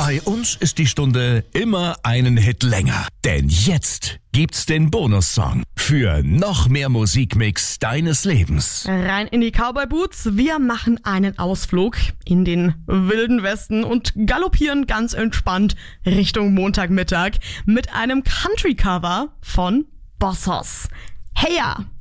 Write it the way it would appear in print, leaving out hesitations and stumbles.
Bei uns ist die Stunde immer einen Hit länger. Denn jetzt gibt's den Bonussong für noch mehr Musikmix deines Lebens. Rein in die Cowboy Boots. Wir machen einen Ausflug in den wilden Westen und galoppieren ganz entspannt Richtung Montagmittag mit einem Country-Cover von Boss Hoss. Hey ja!